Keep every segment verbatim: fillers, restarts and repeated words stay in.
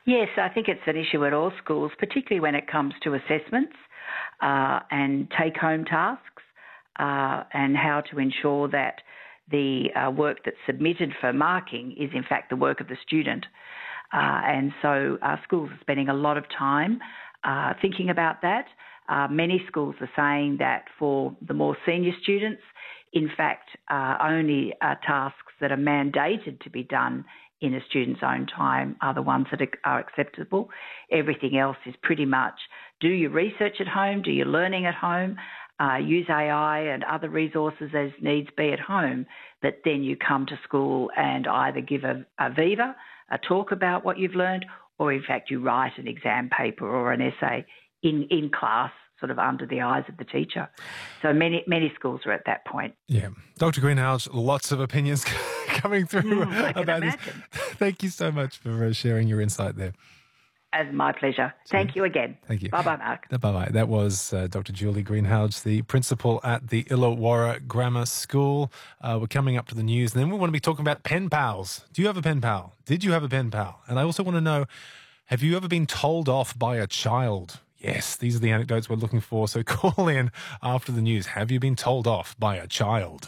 Yes, I think it's an issue at all schools, particularly when it comes to assessments uh, and take-home tasks uh, and how to ensure that the uh, work that's submitted for marking is in fact the work of the student. Uh, and so our schools are spending a lot of time uh, thinking about that. Uh, many schools are saying that for the more senior students, in fact, uh, only uh, tasks that are mandated to be done in a student's own time are the ones that are acceptable. Everything else is pretty much do your research at home, do your learning at home, uh, use A I and other resources as needs be at home, but then you come to school and either give a, a viva, a talk about what you've learned, or in fact you write an exam paper or an essay in, in class, sort of under the eyes of the teacher. So many many schools are at that point. Yeah. Doctor Greenhalgh, lots of opinions coming through mm, about this. Thank you so much for sharing your insight there. As my pleasure. Thank you again. Thank you. Bye-bye, Mark. Bye-bye. That was uh, Doctor Julie Greenhalgh, the principal at the Illawarra Grammar School. Uh, we're coming up to the news, and then we want to be talking about pen pals. Do you have a pen pal? Did you have a pen pal? And I also want to know, have you ever been told off by a child? Yes, these are the anecdotes we're looking for, so call in after the news. Have you been told off by a child?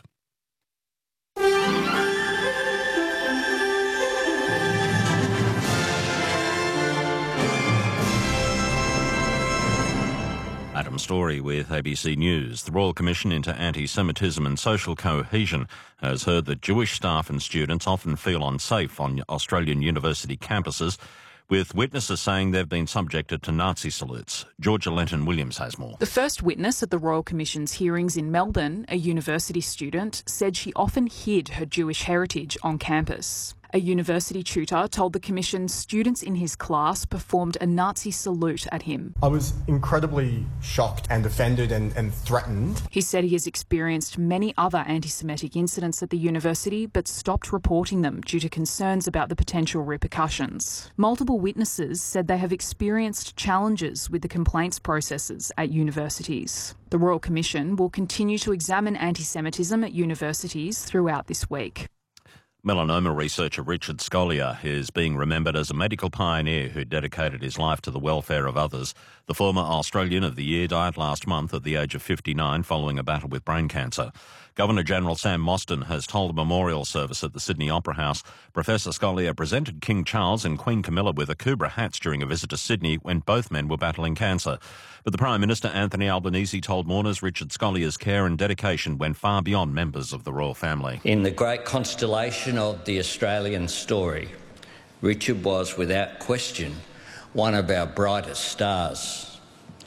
Adam Story with A B C News. The Royal Commission into Anti-Semitism and Social Cohesion has heard that Jewish staff and students often feel unsafe on Australian university campuses, with witnesses saying they've been subjected to Nazi salutes. Georgia Lenton-Williams has more. The first witness at the Royal Commission's hearings in Melbourne, a university student, said she often hid her Jewish heritage on campus. A university tutor told the Commission students in his class performed a Nazi salute at him. I was incredibly shocked and offended and, and threatened. He said he has experienced many other anti-Semitic incidents at the university but stopped reporting them due to concerns about the potential repercussions. Multiple witnesses said they have experienced challenges with the complaints processes at universities. The Royal Commission will continue to examine anti-Semitism at universities throughout this week. Melanoma researcher Richard Scolyer is being remembered as a medical pioneer who dedicated his life to the welfare of others. The former Australian of the Year died last month at the age of fifty-nine following a battle with brain cancer. Governor-General Sam Mostyn has told a memorial service at the Sydney Opera House. Professor Scolyer presented King Charles and Queen Camilla with Akubra hats during a visit to Sydney when both men were battling cancer. But the Prime Minister, Anthony Albanese, told mourners Richard Scolyer's care and dedication went far beyond members of the royal family. In the great constellation of the Australian story, Richard was, without question, one of our brightest stars,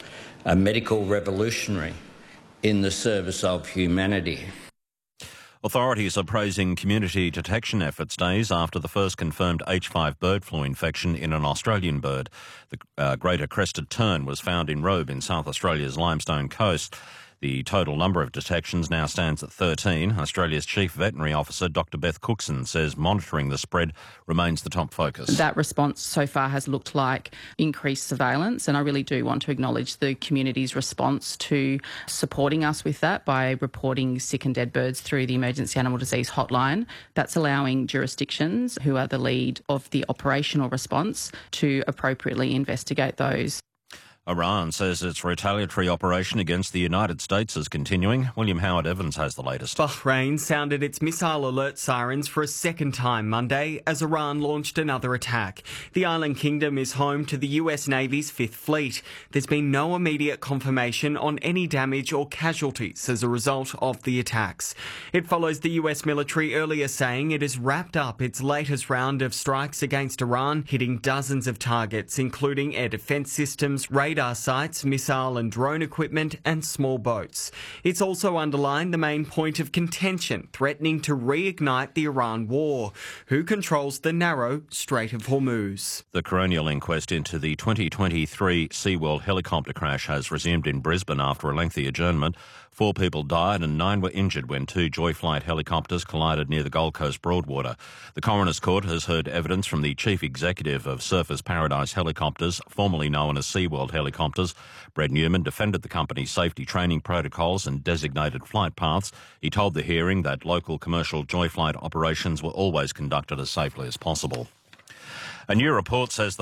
a medical revolutionary in the service of humanity. Authorities are praising community detection efforts days after the first confirmed H five bird flu infection in an Australian bird. The uh, greater crested tern was found in Robe in South Australia's Limestone Coast. The total number of detections now stands at thirteen. Australia's Chief Veterinary Officer, Doctor Beth Cookson, says monitoring the spread remains the top focus. That response so far has looked like increased surveillance, and I really do want to acknowledge the community's response to supporting us with that by reporting sick and dead birds through the Emergency Animal Disease Hotline. That's allowing jurisdictions, who are the lead of the operational response, to appropriately investigate those. Iran says its retaliatory operation against the United States is continuing. William Howard Evans has the latest. Bahrain sounded its missile alert sirens for a second time Monday as Iran launched another attack. The island kingdom is home to the U S Navy's Fifth Fleet. There's been no immediate confirmation on any damage or casualties as a result of the attacks. It follows the U S military earlier saying it has wrapped up its latest round of strikes against Iran, hitting dozens of targets, including air defence systems, radar sites, missile and drone equipment and small boats. It's also underlined the main point of contention, threatening to reignite the Iran war. Who controls the narrow Strait of Hormuz? The coronial inquest into the twenty twenty-three SeaWorld helicopter crash has resumed in Brisbane after a lengthy adjournment. Four people died and nine were injured when two Joyflight helicopters collided near the Gold Coast Broadwater. The Coroner's Court has heard evidence from the Chief Executive of Surfers Paradise Helicopters, formerly known as SeaWorld Helicopters. Brett Newman defended the company's safety training protocols and designated flight paths. He told the hearing that local commercial Joyflight operations were always conducted as safely as possible. A new report says the